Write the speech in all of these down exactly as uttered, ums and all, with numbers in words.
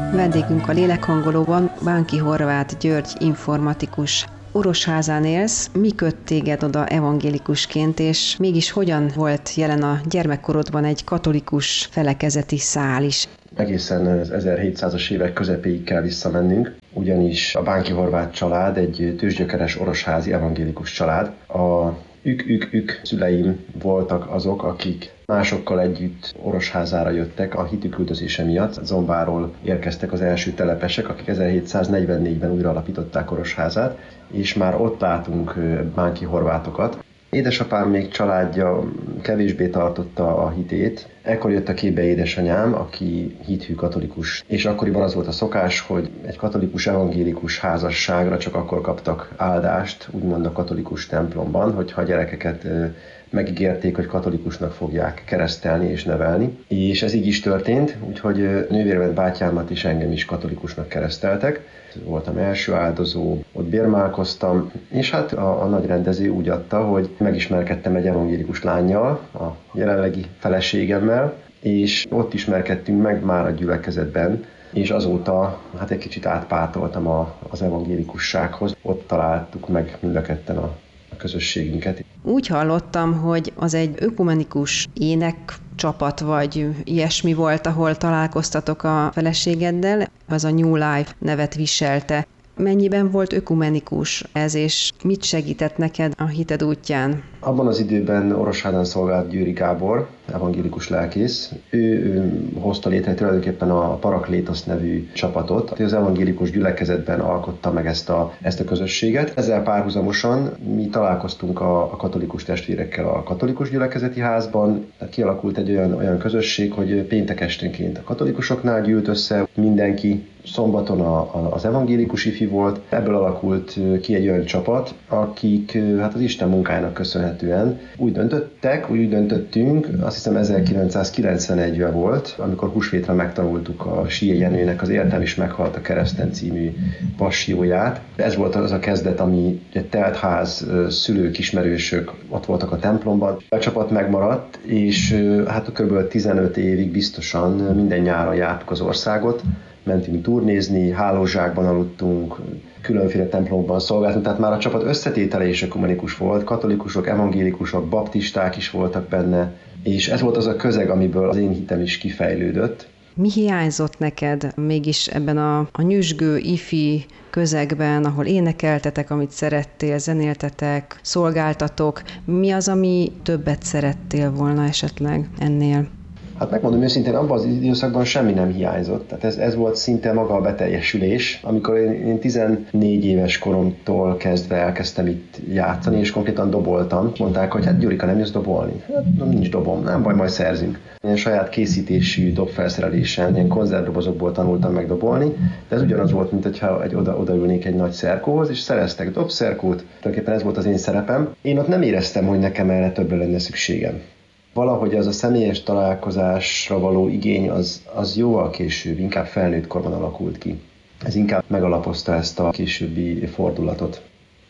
Vendégünk a lélekhangolóban Bánki Horváth György informatikus. Orosházán élsz, mi köt téged oda evangélikusként, és mégis hogyan volt jelen a gyermekkorodban egy katolikus felekezeti szál is? Egészen az ezerhétszázas évek közepéig kell visszamennünk, ugyanis a Bánki Horváth család egy tőzsgyökeres orosházi evangélikus család. A ük-ük-ük szüleim voltak azok, akik másokkal együtt Orosházára jöttek a hitük üldözése miatt. Zombáról érkeztek az első telepesek, akik ezerhétszáznegyvennégyben újra alapították Orosházát, és már ott látunk bánki horvátokat. Édesapám még családja kevésbé tartotta a hitét. Ekkor jött a képbe édesanyám, aki hithű katolikus. És akkoriban az volt a szokás, hogy egy katolikus evangélikus házasságra csak akkor kaptak áldást, úgymond a katolikus templomban, hogyha a gyerekeket megígérték, hogy katolikusnak fogják keresztelni és nevelni. És ez így is történt, úgyhogy nővéremet, bátyámat és engem is katolikusnak kereszteltek. Voltam első áldozó, ott bérmálkoztam, és hát a, a nagy rendező úgy adta, hogy megismerkedtem egy evangélikus lánnyal, a jelenlegi feleségemmel, és ott ismerkedtünk meg már a gyülekezetben, és azóta hát egy kicsit átpártoltam a, az evangélikussághoz. Ott találtuk meg mind a ketten a a közösségünket. Úgy hallottam, hogy az egy ökumenikus énekcsapat, vagy ilyesmi volt, ahol találkoztatok a feleségeddel, az a New Life nevet viselte. Mennyiben volt ökumenikus ez, és mit segített neked a hited útján? Abban az időben Orosházán szolgált Győri Gábor, evangélikus lelkész. Ő, ő hozta létre tulajdonképpen a Paraklétosz nevű csapatot. Az evangélikus gyülekezetben alkotta meg ezt a, ezt a közösséget. Ezzel párhuzamosan mi találkoztunk a, a katolikus testvérekkel a katolikus gyülekezeti házban. Tehát kialakult egy olyan, olyan közösség, hogy péntek esténként a katolikusoknál gyűlt össze mindenki, szombaton a, a, az evangélikus ifi volt. Ebből alakult ki egy olyan csapat, akik hát az Isten munkájának köszönhetően úgy döntöttek, úgy döntöttünk, azt hiszem ezerkilencszázkilencvenegyben volt, amikor húsvétra megtanultuk a Sié Jenőnek az Értem is meghalt a kereszten című passióját. Ez volt az a kezdet, ami egy teltház, szülők, ismerősök ott voltak a templomban. A csapat megmaradt, és hát kb. tizenöt évig biztosan minden nyáron jártuk az országot, mentünk turnézni, hálózsákban aludtunk, különféle templomokban szolgáltunk, tehát már a csapat összetétele is ökumenikus volt, katolikusok, evangélikusok, baptisták is voltak benne, és ez volt az a közeg, amiből az én hitem is kifejlődött. Mi hiányzott neked mégis ebben a, a nyüzsgő ifi közegben, ahol énekeltetek, amit szerettél, zenéltetek, szolgáltatok? Mi az, ami többet szerettél volna esetleg ennél? Hát megmondom őszintén, abban az időszakban semmi nem hiányzott. Tehát ez, ez volt szinte maga a beteljesülés. Amikor én, én tizennégy éves koromtól kezdve elkezdtem itt játszani, és konkrétan doboltam. Mondták, hogy hát Gyurika, nem jössz dobolni? Hát nincs dobom, nem baj, majd szerzünk. Ilyen saját készítésű dobfelszerelésen, ilyen konzervdobozokból tanultam meg dobolni, de ez ugyanaz volt, mint hogyha egy oda, odaülnék egy nagy szerkóhoz, és szereztek dobszerkót. Tulajdonképpen ez volt az én szerepem. Én ott nem éreztem, hogy nekem erre többre lenne szükségem. Valahogy az a személyes találkozásra való igény az, az jóval később, inkább felnőtt korban alakult ki. Ez inkább megalapozta ezt a későbbi fordulatot.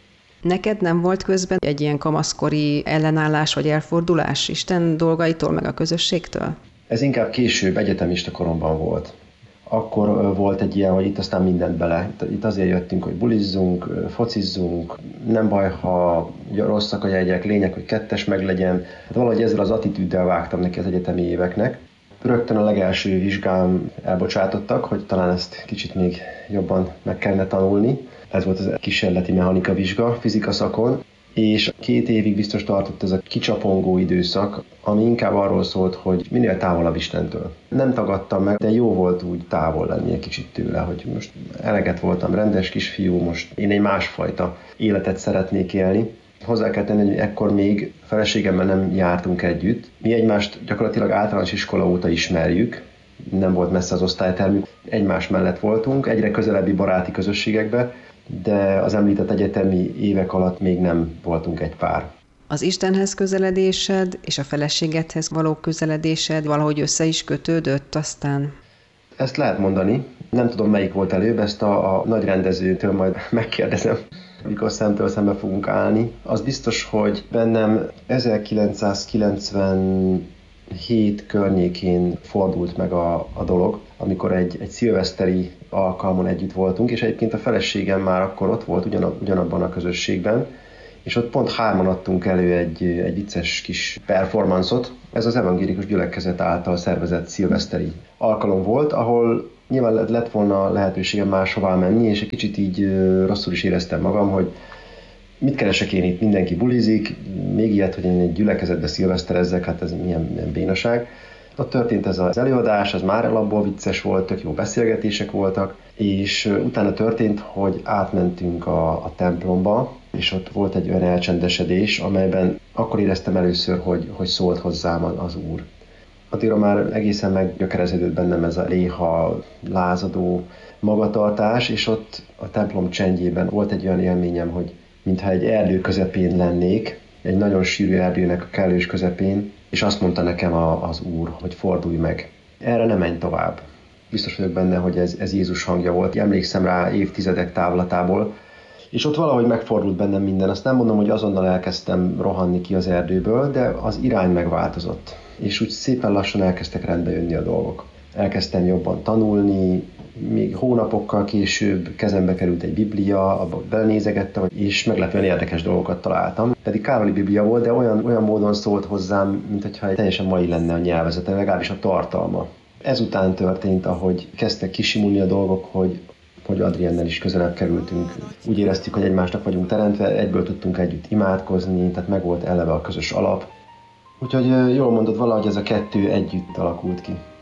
Neked nem volt közben egy ilyen kamaszkori ellenállás vagy elfordulás Isten dolgaitól, meg a közösségtől? Ez inkább később, egyetemista koromban volt. Akkor volt egy ilyen, hogy itt aztán mindent bele. Itt azért jöttünk, hogy bulizzunk, focizzunk, nem baj, ha rosszak a jegyek, lényeg, hogy kettes meglegyen. Hát valahogy ezzel az attitűddel vágtam neki az egyetemi éveknek. Rögtön a legelső vizsgám elbocsátottak, hogy talán ezt kicsit még jobban meg kellene tanulni. Ez volt az kísérleti mechanika vizsga fizika szakon. És két évig biztos tartott ez a kicsapongó időszak, ami inkább arról szólt, hogy minél távolabb Istentől. Nem tagadtam meg, de jó volt úgy távol lenni egy kicsit tőle, hogy most eleget voltam, rendes kisfiú, most én egy másfajta életet szeretnék élni. Hozzá kell tenni, hogy ekkor még feleségemmel nem jártunk együtt. Mi egymást gyakorlatilag általános iskola óta ismerjük, nem volt messze az osztálytermünk, egymás mellett voltunk, egyre közelebbi baráti közösségekbe, de az említett egyetemi évek alatt még nem voltunk egy pár. Az Istenhez közeledésed és a feleségedhez való közeledésed valahogy össze is kötődött aztán? Ezt lehet mondani. Nem tudom, melyik volt előbb, ezt a, a nagy rendezőtől majd megkérdezem, mikor szemtől szembe fogunk állni. Az biztos, hogy bennem ezerkilencszázkilencvenöt hét környékén fordult meg a, a dolog, amikor egy, egy szilveszteri alkalmon együtt voltunk, és egyébként a feleségem már akkor ott volt ugyan, ugyanabban a közösségben, és ott pont hárman adtunk elő egy, egy vicces kis performanszot. Ez az evangélikus gyülekezet által szervezett szilveszteri alkalom volt, ahol nyilván lett volna lehetőségem máshová menni, és egy kicsit így rosszul is éreztem magam, hogy mit keresek én itt, mindenki bulizik, még ilyet, hogy én egy gyülekezetbe szilveszterezzek, hát ez milyen, milyen bénaság. Ott történt ez az előadás, ez már alapból vicces volt, tök jó beszélgetések voltak, és utána történt, hogy átmentünk a, a templomba, és ott volt egy olyan elcsendesedés, amelyben akkor éreztem először, hogy, hogy szólt hozzám az Úr. Addigra már egészen meggyökereződött bennem ez a léha, lázadó magatartás, és ott a templom csendjében volt egy olyan élményem, hogy mintha egy erdő közepén lennék, egy nagyon sűrű erdőnek a kellős közepén, és azt mondta nekem a, az Úr, hogy fordulj meg. Erre ne menj tovább. Biztos vagyok benne, hogy ez, ez Jézus hangja volt. Emlékszem rá évtizedek távlatából, és ott valahogy megfordult bennem minden. Azt nem mondom, hogy azonnal elkezdtem rohanni ki az erdőből, de az irány megváltozott. És úgy szépen lassan elkezdtek rendbe jönni a dolgok. Elkezdtem jobban tanulni, még hónapokkal később kezembe került egy biblia, abba belenézegettem, és meglepően érdekes dolgokat találtam. Pedig Károli biblia volt, de olyan, olyan módon szólt hozzám, mintha egy teljesen mai lenne a nyelvezete, legalábbis a tartalma. Ezután történt, ahogy kezdtek kisimulni a dolgok, hogy hogy Adriennel is közelebb kerültünk. Úgy éreztük, hogy egymásnak vagyunk teremtve, egyből tudtunk együtt imádkozni, tehát meg volt eleve a közös alap. Úgyhogy jól mondod, valahogy ez a kettő együtt alakult ki.